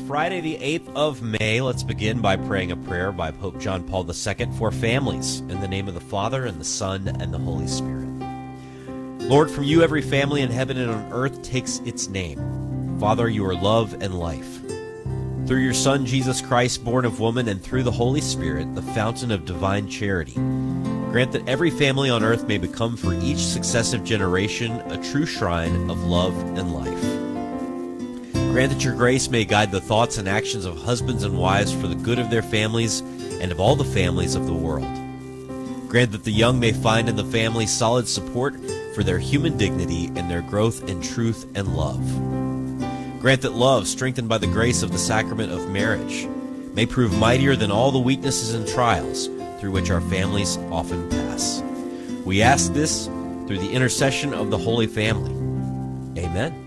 Friday, the 8th of May. Let's begin by praying a prayer by Pope John Paul II for families. In the name of the Father, and the Son, and the Holy Spirit. Lord, from you every family in heaven and on earth takes its name. Father, you are love and life. Through your Son, Jesus Christ, born of woman, and through the Holy Spirit, the fountain of divine charity, grant that every family on earth may become for each successive generation a true shrine of love and life. Grant that your grace may guide the thoughts and actions of husbands and wives for the good of their families and of all the families of the world. Grant that the young may find in the family solid support for their human dignity and their growth in truth and love. Grant that love, strengthened by the grace of the sacrament of marriage, may prove mightier than all the weaknesses and trials through which our families often pass. We ask this through the intercession of the Holy Family. Amen.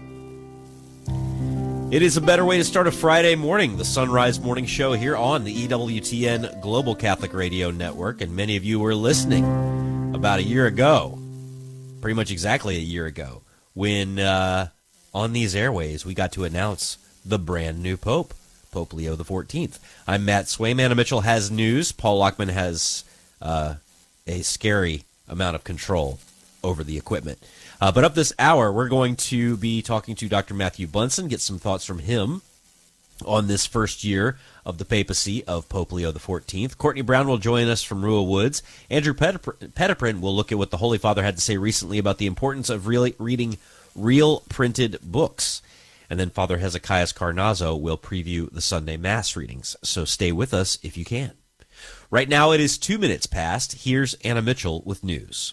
It is a better way to start a Friday morning, the Sunrise Morning Show here on the EWTN Global Catholic Radio Network. And many of you were listening about a year ago, pretty much exactly a year ago, when on these airways we got to announce the brand new Pope, Pope Leo XIV. I'm Matt Swayman. Anna Mitchell has news. Paul Lockman has a scary amount of control over the equipment. But up this hour, we're going to be talking to Dr. Matthew Bunson, get some thoughts from him on this first year of the papacy of Pope Leo XIV. Courtney Brown will join us from Rua Woods. Andrew Petiprin will look at what the Holy Father had to say recently about the importance of reading real printed books. And then Father Hezekiah Carnazzo will preview the Sunday Mass readings. So stay with us if you can. Right now it is 2 minutes past. Here's Anna Mitchell with news.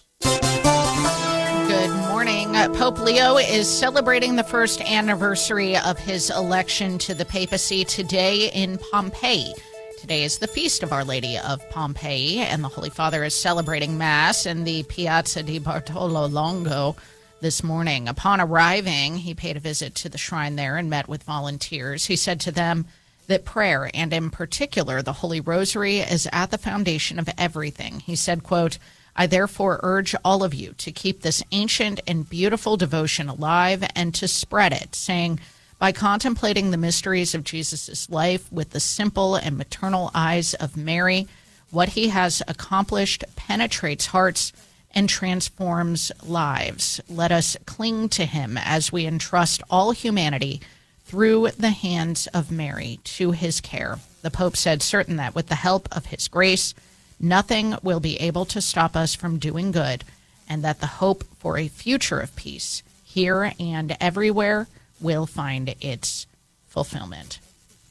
Good morning. Pope Leo is celebrating the first anniversary of his election to the papacy today in Pompeii. Today is the feast of Our Lady of Pompeii, and the Holy Father is celebrating Mass in the Piazza di Bartolo Longo this morning. Upon arriving, he paid a visit to the shrine there and met with volunteers. He said to them that prayer, and in particular the Holy Rosary, is at the foundation of everything. He said, quote, I therefore urge all of you to keep this ancient and beautiful devotion alive and to spread it, saying, by contemplating the mysteries of Jesus' life with the simple and maternal eyes of Mary, what he has accomplished penetrates hearts and transforms lives. Let us cling to him as we entrust all humanity through the hands of Mary to his care. The Pope said, certain that with the help of his grace, nothing will be able to stop us from doing good, and that the hope for a future of peace here and everywhere will find its fulfillment.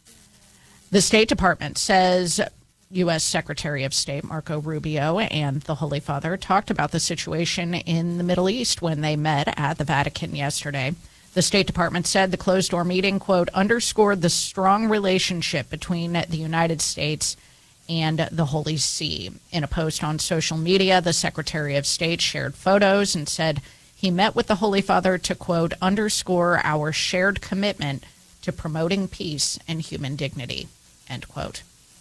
The State Department says U.S. Secretary of State Marco Rubio and the Holy Father talked about the situation in the Middle East when they met at the Vatican yesterday. The State Department said the closed-door meeting, quote, underscored the strong relationship between the United States and the Holy See. In a post on social media, the Secretary of State shared photos and said he met with the Holy Father to, quote, underscore our shared commitment to promoting peace and human dignity, end quote.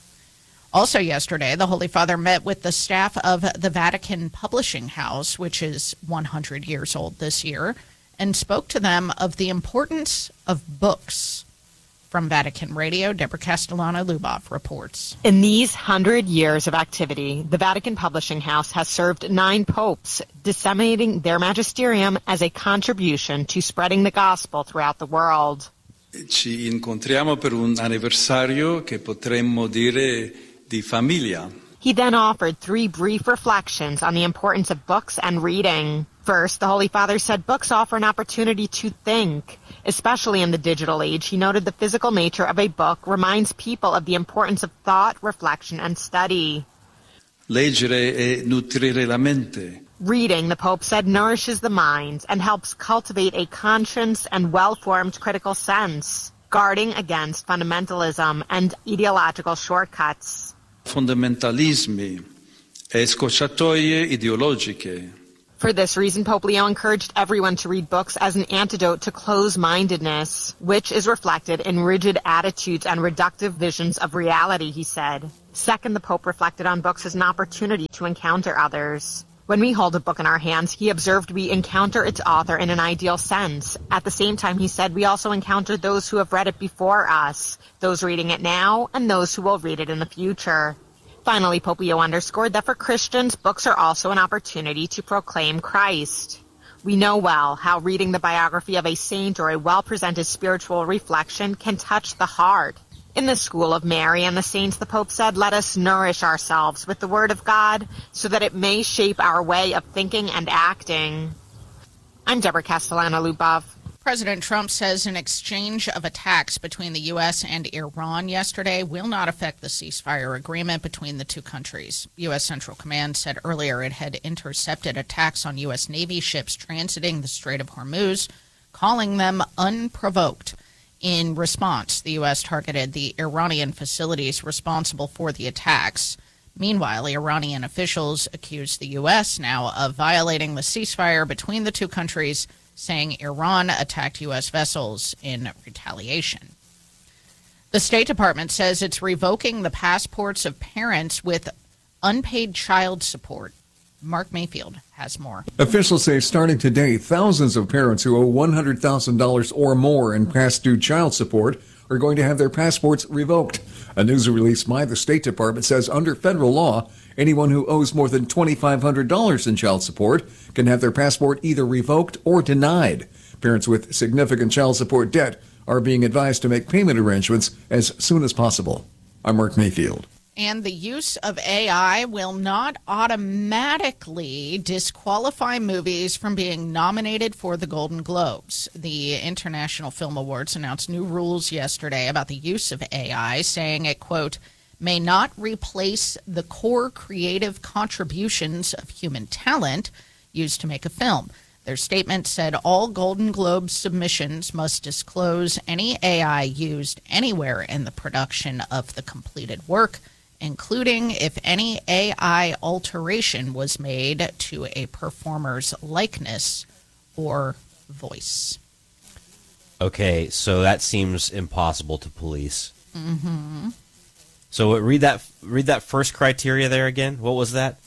Also yesterday, the Holy Father met with the staff of the Vatican Publishing House, which is 100 years old this year, and spoke to them of the importance of books. From Vatican Radio, Deborah Castellano-Lubov reports. In these 100 years of activity, the Vatican Publishing House has served 9 popes, disseminating their magisterium as a contribution to spreading the gospel throughout the world. Ci incontriamo per un anniversario che potremmo dire di famiglia. He then offered 3 brief reflections on the importance of books and reading. First, the Holy Father said books offer an opportunity to think. Especially in the digital age, he noted the physical nature of a book reminds people of the importance of thought, reflection, and study. Leggere e nutrire la mente. Reading, the Pope said, nourishes the mind and helps cultivate a conscious and well-formed critical sense, guarding against fundamentalism and ideological shortcuts. Fondamentalismi e scorciatoie ideologiche. For this reason, Pope Leo encouraged everyone to read books as an antidote to close-mindedness, which is reflected in rigid attitudes and reductive visions of reality, he said. Second, the Pope reflected on books as an opportunity to encounter others. When we hold a book in our hands, he observed we encounter its author in an ideal sense. At the same time, he said we also encounter those who have read it before us, those reading it now, and those who will read it in the future. Finally, Pope Leo underscored that for Christians, books are also an opportunity to proclaim Christ. We know well how reading the biography of a saint or a well-presented spiritual reflection can touch the heart. In the school of Mary and the saints, the Pope said, let us nourish ourselves with the Word of God so that it may shape our way of thinking and acting. I'm Deborah Castellano-Lubov. President Trump says an exchange of attacks between the U.S. and Iran yesterday will not affect the ceasefire agreement between the two countries. U.S. Central Command said earlier it had intercepted attacks on U.S. Navy ships transiting the Strait of Hormuz, calling them unprovoked. In response, the U.S. targeted the Iranian facilities responsible for the attacks. Meanwhile, Iranian officials accused the U.S. now of violating the ceasefire between the two countries, saying Iran attacked U.S. vessels in retaliation. The State Department says it's revoking the passports of parents with unpaid child support. Mark Mayfield has more. Officials say starting today, thousands of parents who owe $100,000 or more in past due child support are going to have their passports revoked. A news release by the State Department says under federal law, anyone who owes more than $2,500 in child support can have their passport either revoked or denied. Parents with significant child support debt are being advised to make payment arrangements as soon as possible. I'm Mark Mayfield. And the use of AI will not automatically disqualify movies from being nominated for the Golden Globes. The International Film Awards announced new rules yesterday about the use of AI, saying it, quote, may not replace the core creative contributions of human talent used to make a film. Their statement said all Golden Globe submissions must disclose any AI used anywhere in the production of the completed work, including if any AI alteration was made to a performer's likeness or voice. Okay, so that seems impossible to police. Mm-hmm. So read that first criteria there again. What was that?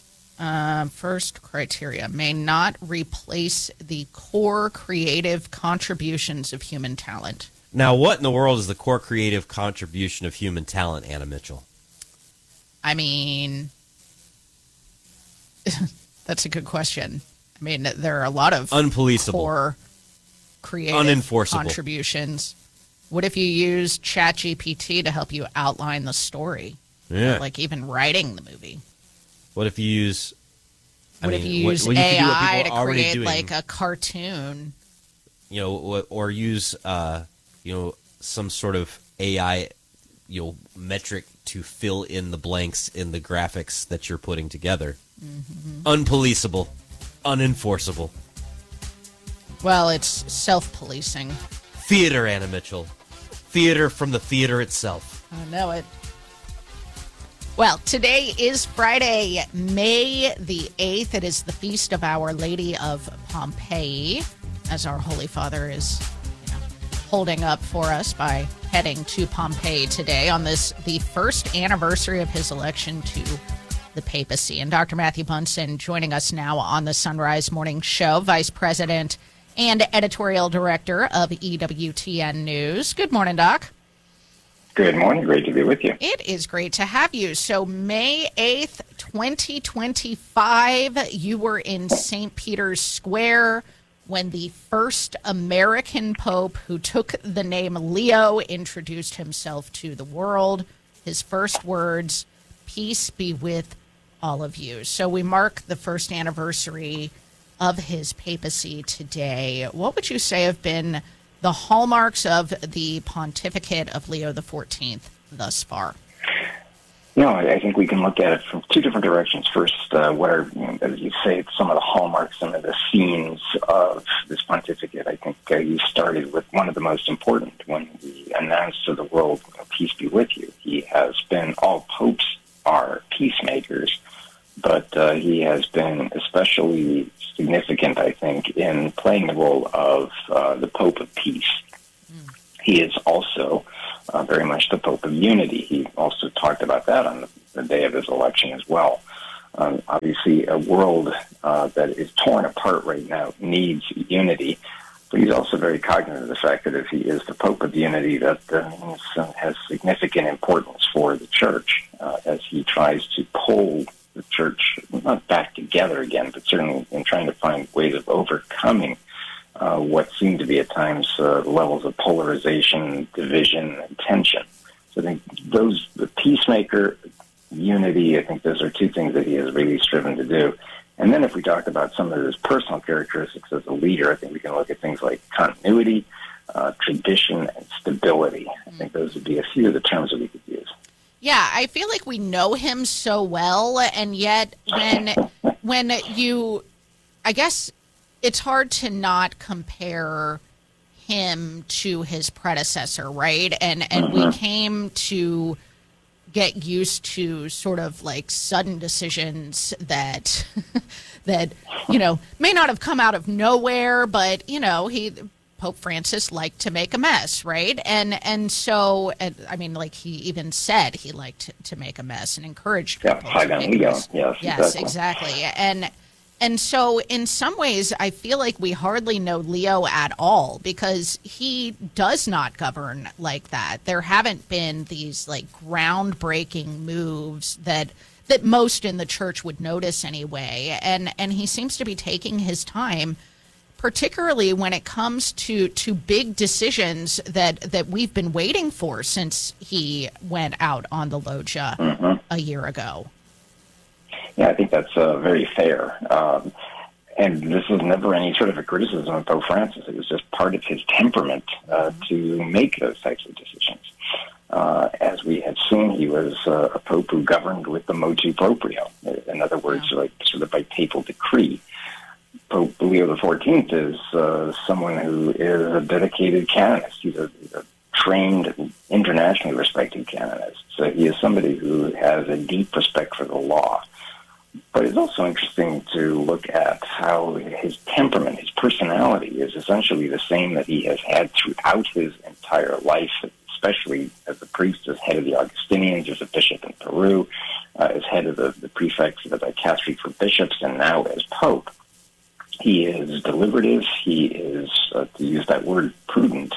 First criteria, may not replace the core creative contributions of human talent. Now, what in the world is the core creative contribution of human talent, Anna Mitchell? I mean, that's a good question. I mean, there are a lot of unpoliceable, core creative unenforceable contributions. What if you use ChatGPT to help you outline the story? Yeah. Like even writing the movie. What if you use AI to create like a cartoon? You know, or use some sort of AI metric to fill in the blanks in the graphics that you're putting together. Mm-hmm. Unpoliceable, unenforceable. Well, it's self-policing. Theater, Anna Mitchell. Theater from the theater itself. I know it. Well, today is Friday, May the 8th. It is the feast of Our Lady of Pompeii, as our Holy Father is holding up for us by heading to Pompeii today on the first anniversary of his election to the papacy. And Dr. Matthew Bunson joining us now on the Sunrise Morning Show, Vice President and Editorial Director of EWTN News. Good morning, Doc. Good morning. Great to be with you. It is great to have you. So May 8th, 2025, you were in St. Peter's Square when the first American Pope who took the name Leo introduced himself to the world. His first words, peace be with all of you. So we mark the first anniversary of his papacy today. What would you say have been the hallmarks of the pontificate of Leo XIV thus far? I think we can look at it from two different directions. First, what are, as you say, some of the hallmarks, some of the scenes of this pontificate. I think he started with one of the most important when he announced to the world, peace be with you. He has been, all popes are peacemakers, but he has been especially significant, I think, in playing the role of the Pope of Peace. He is also very much the Pope of Unity. He also talked about that on the day of his election as well. Obviously, a world that is torn apart right now needs unity, but he's also very cognizant of the fact that if he is the Pope of Unity, that has significant importance for the Church as he tries to pull the Church not back together again, but certainly in trying to find ways of overcoming what seem to be at times levels of polarization, division, and tension. So I think the peacemaker, unity, I think those are two things that he has really striven to do. And then if we talk about some of his personal characteristics as a leader, I think we can look at things like continuity, tradition, and stability. I think those would be a few of the terms that we could use. Yeah, I feel like we know him so well, and yet when you, I guess it's hard to not compare him to his predecessor, right? And we came to get used to sort of like sudden decisions that that may not have come out of nowhere, but Pope Francis liked to make a mess, right? And so I mean, like he even said he liked to make a mess and encouraged people to make a mess. Yes, exactly. And so in some ways, I feel like we hardly know Leo at all because he does not govern like that. There haven't been these like groundbreaking moves that most in the church would notice anyway. And he seems to be taking his time, particularly when it comes to big decisions that we've been waiting for since he went out on the loggia a year ago. Yeah, I think that's very fair. And this was never any sort of a criticism of Pope Francis. It was just part of his temperament to make those types of decisions. As we had seen, he was a pope who governed with the motu proprio. In other words, like sort of by papal decree. Pope Leo XIV is someone who is a dedicated canonist. He's a trained, internationally respected canonist. So he is somebody who has a deep respect for the law. But it's also interesting to look at how his temperament, his personality is essentially the same that he has had throughout his entire life, especially as a priest, as head of the Augustinians, as a bishop in Peru, as head of the prefects of the dicastery for bishops, and now as pope. He is deliberative. He is, to use that word, prudent.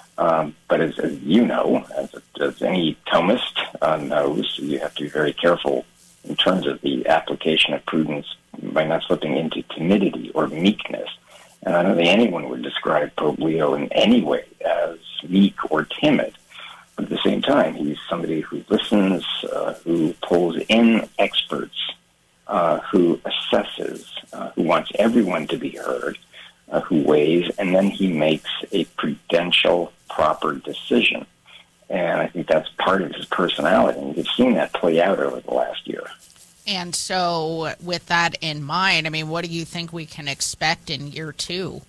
But as you know, as any Thomist knows, you have to be very careful in terms of the application of prudence by not slipping into timidity or meekness. And I don't think anyone would describe Pope Leo in any way as meek or timid. But at the same time, he's somebody who listens, who pulls in experts, who assesses, who wants everyone to be heard, who weighs, and then he makes a prudential, proper decision. And I think that's part of his personality, and we've seen that play out over the last year. And so with that in mind, I mean, what do you think we can expect in year two?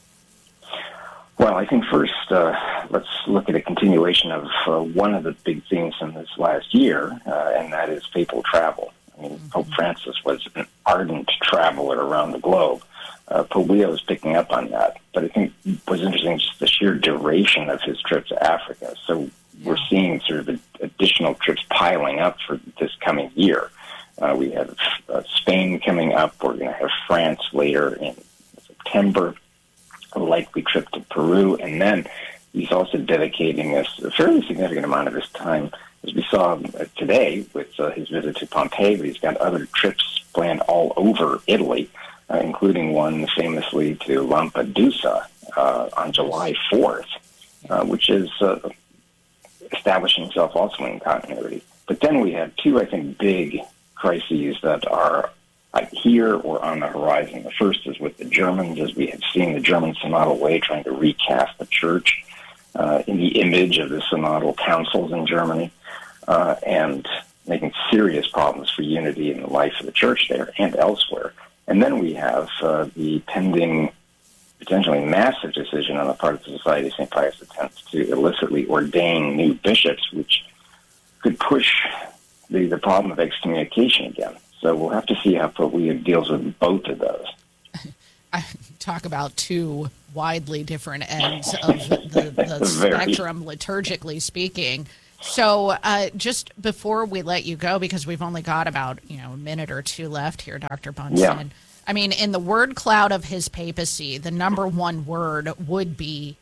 Well, I think first, let's look at a continuation of one of the big themes from this last year, and that is papal travel. I mean, Pope Francis was an ardent traveler around the globe. Pope Leo is picking up on that. But I think what's interesting is just the sheer duration of his trip to Africa. So we're seeing sort of additional trips piling up for this coming year. We have Spain coming up. We're going to have France later in September, a likely trip to Peru. And then he's also dedicating a fairly significant amount of his time, as we saw today with his visit to Pompeii, but he's got other trips planned all over Italy, including one famously to Lampedusa on July 4th, which is establishing himself also in continuity. But then we have two, I think, big crises that are here or on the horizon. The first is with the Germans, as we have seen the German synodal way trying to recast the church in the image of the synodal councils in Germany, and making serious problems for unity in the life of the church there and elsewhere. And then we have the pending, potentially massive decision on the part of the Society of St. Pius X to illicitly ordain new bishops, which could push the problem of excommunication again. So we'll have to see how Pope Leo deals with both of those. I talk about two widely different ends of the spectrum, liturgically speaking. So just before we let you go, because we've only got about a minute or two left here, Dr. Bunson. Yeah. I mean, in the word cloud of his papacy, the number one word would be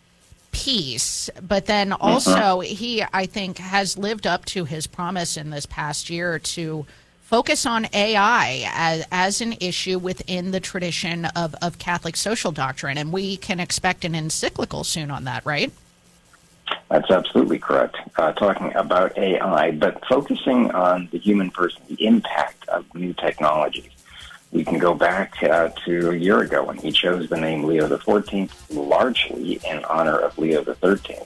peace. But then also he, I think, has lived up to his promise in this past year to focus on AI as an issue within the tradition of Catholic social doctrine. And we can expect an encyclical soon on that, right? That's absolutely correct. Talking about AI, but focusing on the human person, the impact of new technologies. We can go back to a year ago when he chose the name Leo XIV, largely in honor of Leo XIII,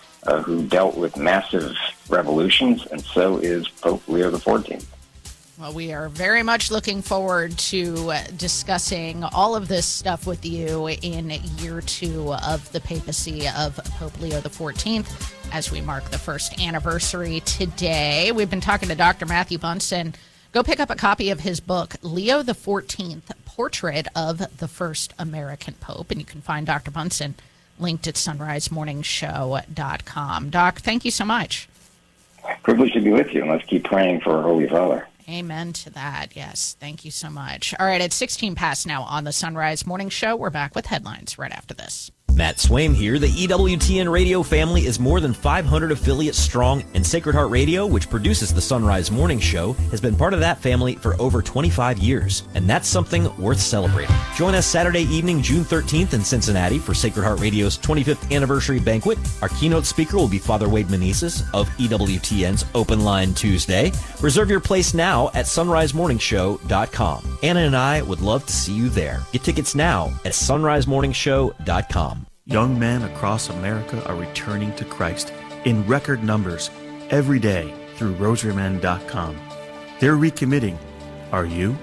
who dealt with massive revolutions, and so is Pope Leo XIV. Well, we are very much looking forward to discussing all of this stuff with you in year 2 of the papacy of Pope Leo XIV as we mark the first anniversary today. We've been talking to Dr. Matthew Bunson. Go pick up a copy of his book, Leo XIV, Portrait of the First American Pope, and you can find Dr. Bunson linked at sunrisemorningshow.com. Doc, thank you so much. Privileged to be with you, and let's keep praying for our Holy Father. Amen to that. Yes, thank you so much. All right, it's 16 past now on the Sunrise Morning Show. We're back with headlines right after this. Matt Swaim here. The EWTN radio family is more than 500 affiliates strong, and Sacred Heart Radio, which produces the Sunrise Morning Show, has been part of that family for over 25 years, and that's something worth celebrating. Join us Saturday evening, June 13th in Cincinnati for Sacred Heart Radio's 25th anniversary banquet. Our keynote speaker will be Father Wade Menezes of EWTN's Open Line Tuesday. Reserve your place now at sunrisemorningshow.com. Anna and I would love to see you there. Get tickets now at sunrisemorningshow.com. Young men across America are returning to Christ in record numbers every day through rosarymen.com. They're recommitting. Are you?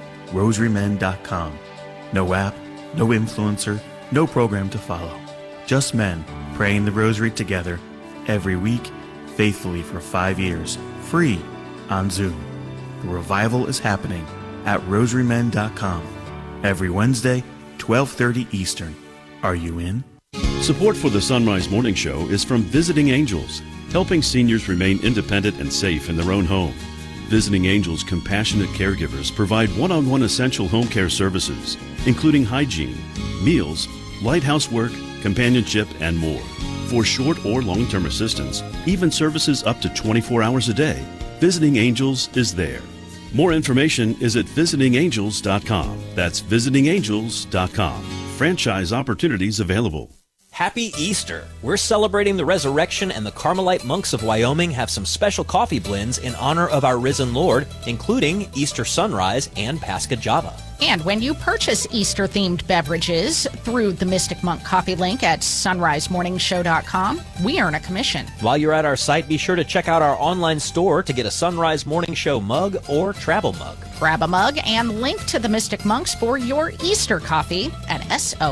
rosarymen.com. No app, no influencer, no program to follow. Just men praying the rosary together every week, faithfully for 5 years, free on Zoom. The revival is happening at rosarymen.com every Wednesday, 12:30 Eastern. Are you in? Support for the Sunrise Morning Show is from Visiting Angels, helping seniors remain independent and safe in their own home. Visiting Angels compassionate caregivers provide one-on-one essential home care services, including hygiene, meals, light housework, companionship, and more. For short or long-term assistance, even services up to 24 hours a day, Visiting Angels is there. More information is at visitingangels.com. That's visitingangels.com. Franchise opportunities available. Happy Easter! We're celebrating the resurrection, and the Carmelite monks of Wyoming have some special coffee blends in honor of our risen Lord, including Easter Sunrise and Pascha Java. And when you purchase Easter-themed beverages through the Mystic Monk coffee link at sunrisemorningshow.com, we earn a commission. While you're at our site, be sure to check out our online store to get a Sunrise Morning Show mug or travel mug. Grab a mug and link to the Mystic Monks for your Easter coffee at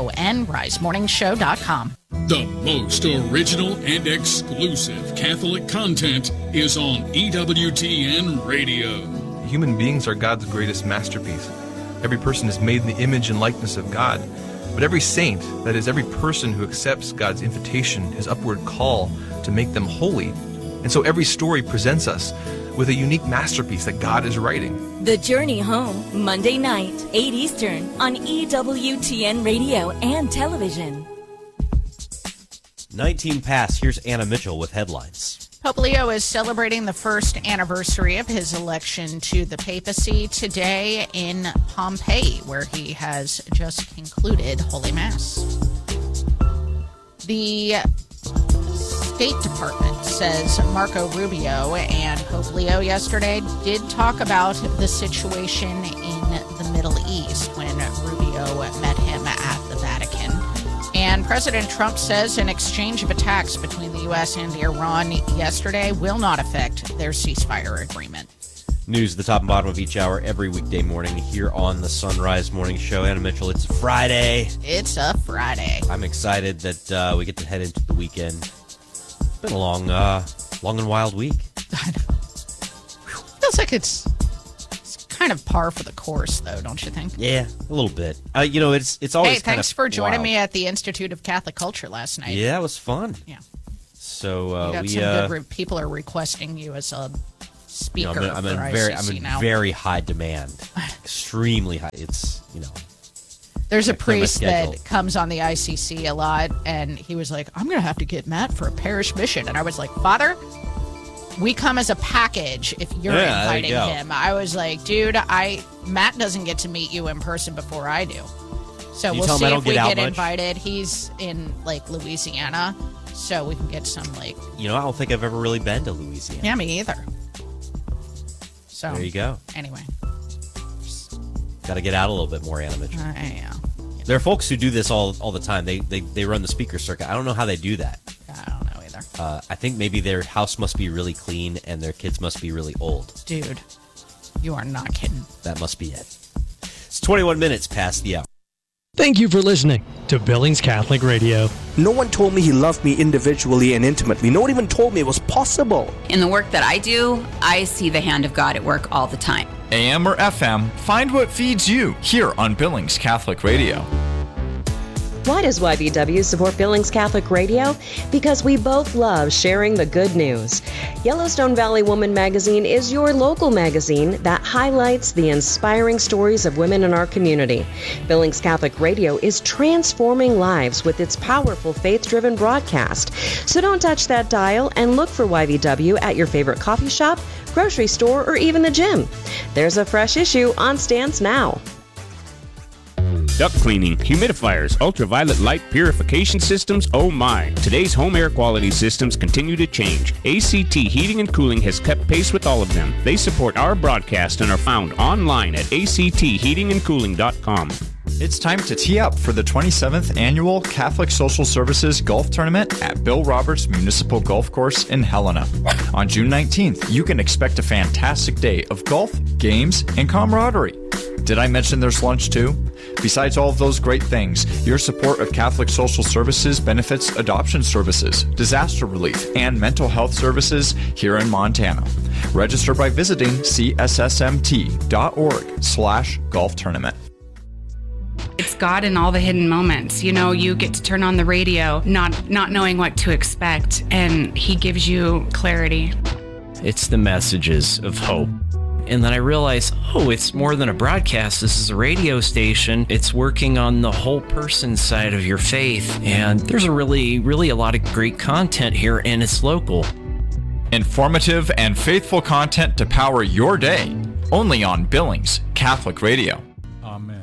sunrisemorningshow.com. The most original and exclusive Catholic content is on EWTN Radio. Human beings are God's greatest masterpiece. Every person is made in the image and likeness of God. But every saint, that is, every person who accepts God's invitation, his upward call to make them holy. And so every story presents us with a unique masterpiece that God is writing. The Journey Home, Monday night, 8 Eastern, on EWTN Radio and television. 19 past, here's Anna Mitchell with headlines. Pope Leo is celebrating the first anniversary of his election to the papacy today in Pompeii, where he has just concluded Holy Mass. The State Department says Marco Rubio and Pope Leo yesterday did talk about the situation in the Middle East when Rubio met him at the Vatican. And President Trump says an exchange of attacks between the U.S. and Iran yesterday will not affect their ceasefire agreement. News at the top and bottom of each hour every weekday morning here on the Sunrise Morning Show. Anna Mitchell, it's Friday. It's a Friday. I'm excited that we get to head into the weekend. It's been a long and wild week. I know. Feels like it's kind of par for the course, though, don't you think? Yeah, a little bit. It's always Hey, thanks for joining me at the Institute of Catholic Culture last night. Yeah, it was fun. Yeah. So you got some good people are requesting you as a speaker. I'm in very high demand, extremely high. It's There's a priest that comes on the ICC a lot, and he was like, I'm going to have to get Matt for a parish mission. And I was like, Father, we come as a package if you're inviting him. I was like, dude, Matt doesn't get to meet you in person before I do. So we'll see if we get invited. He's in, Louisiana, so we can get some, I don't think I've ever really been to Louisiana. Yeah, me either. So there you go. Anyway. Got to get out a little bit more, Anna Mitchell. Yeah. There are folks who do this all the time. They run the speaker circuit. I don't know how they do that. I don't know either. I think maybe their house must be really clean and their kids must be really old. Dude, you are not kidding. That must be it. It's 21 minutes past the hour. Thank you for listening to Billings Catholic Radio. No one told me he loved me individually and intimately. No one even told me it was possible. In the work that I do, I see the hand of God at work all the time. AM or FM, find what feeds you here on Billings Catholic Radio. Why does YBW support Billings Catholic Radio? Because we both love sharing the good news. Yellowstone Valley Woman Magazine is your local magazine that highlights the inspiring stories of women in our community. Billings Catholic Radio is transforming lives with its powerful faith-driven broadcast. So don't touch that dial and look for YBW at your favorite coffee shop, grocery store, or even the gym. There's a fresh issue on stands now. Duct cleaning, humidifiers, ultraviolet light purification systems, oh my. Today's home air quality systems continue to change. ACT Heating and Cooling has kept pace with all of them. They support our broadcast and are found online at actheatingandcooling.com. It's time to tee up for the 27th Annual Catholic Social Services Golf Tournament at Bill Roberts Municipal Golf Course in Helena. On June 19th, you can expect a fantastic day of golf, games, and camaraderie. Did I mention there's lunch too? Besides all of those great things, your support of Catholic Social Services benefits adoption services, disaster relief, and mental health services here in Montana. Register by visiting cssmt.org/golf tournament. It's God in all the hidden moments. You get to turn on the radio, not knowing what to expect, and He gives you clarity. It's the messages of hope. And then I realized, it's more than a broadcast. This is a radio station. It's working on the whole person side of your faith. And there's a really a lot of great content here, and it's local. Informative and faithful content to power your day. Only on Billings Catholic Radio. Amen.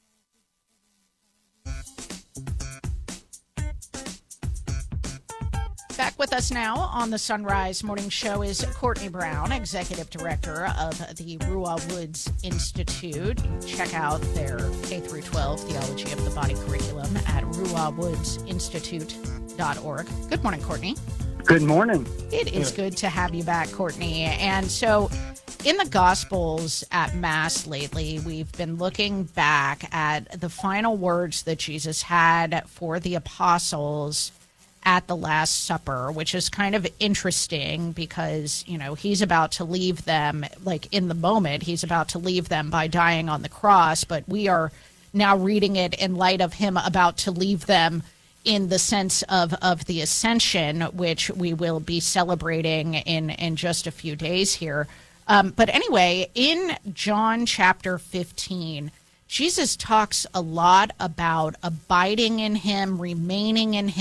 Back with us now on the Sunrise Morning Show is Courtney Brown, Executive Director of the Ruah Woods Institute. Check out their K-12 Theology of the Body curriculum at ruahwoodsinstitute.org. Good morning, Courtney. Good morning. It is good to have you back, Courtney. And so in the Gospels at Mass lately, we've been looking back at the final words that Jesus had for the apostles at the Last Supper, which is kind of interesting because, he's about to leave them, in the moment, he's about to leave them by dying on the cross, but we are now reading it in light of him about to leave them in the sense of the ascension, which we will be celebrating in just a few days here. But anyway, in John chapter 15, Jesus talks a lot about abiding in him, remaining in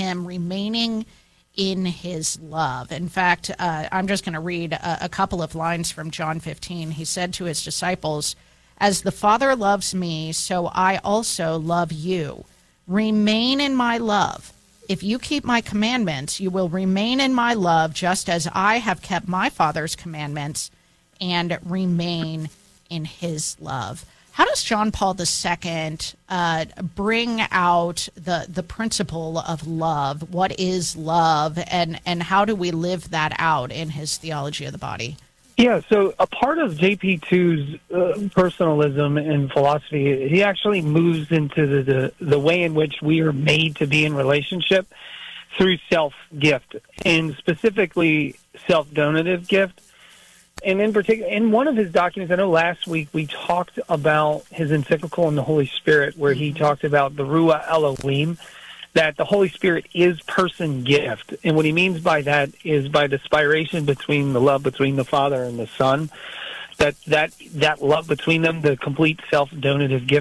his love. In fact, I'm just going to read a couple of lines from John 15. He said to his disciples, "As the Father loves me, so I also love you. Remain in my love. If you keep my commandments, you will remain in my love, just as I have kept my Father's commandments and remain in his love." How does John Paul II bring out the principle of love? What is love, and how do we live that out in his theology of the body? Yeah, so a part of JP2's personalism and philosophy, he actually moves into the way in which we are made to be in relationship through self-gift, and specifically self-donative gift. And in particular, in one of his documents, I know last week we talked about his encyclical on the Holy Spirit, where he talked about the Ruah Elohim that the Holy Spirit is person gift. And what he means by that is by the spiration between the love between the Father and the Son, that love between them, the complete self-donative gift